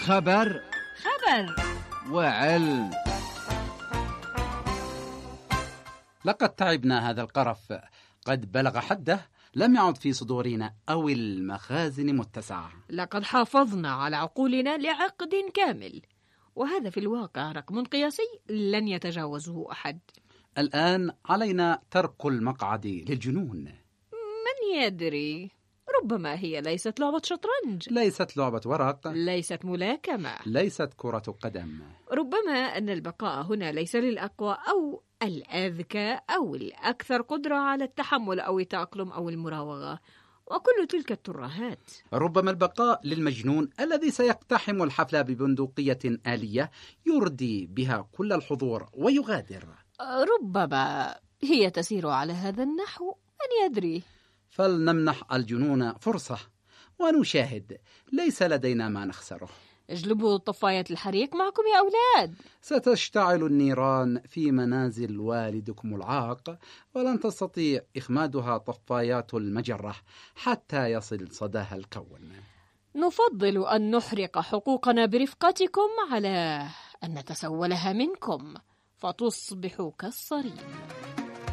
خبر وعلم. لقد تعبنا هذا القرف، قد بلغ حده، لم يعد في صدورنا أو المخازن متسعة. لقد حافظنا على عقولنا لعقد كامل، وهذا في الواقع رقم قياسي لن يتجاوزه أحد. الآن علينا ترك المقعد للجنون. من يدري، ربما هي ليست لعبة شطرنج، ليست لعبة ورق، ليست ملاكمة، ليست كرة قدم. ربما أن البقاء هنا ليس للأقوى أو الأذكى أو الأكثر قدرة على التحمل أو التأقلم أو المراوغة وكل تلك الترهات. ربما البقاء للمجنون الذي سيقتحم الحفلة ببندقية آلية يردي بها كل الحضور ويغادر. ربما هي تسير على هذا النحو، من يدري. فلنمنح الجنون فرصة ونشاهد، ليس لدينا ما نخسره. اجلبوا طفاية الحريق معكم يا أولاد. ستشتعل النيران في منازل والدكم العاق، ولن تستطيع إخمادها طفايات المجرة حتى يصل صداها الكون. نفضل أن نحرق حقوقنا برفقتكم على أن نتسولها منكم فتصبح كالصريم.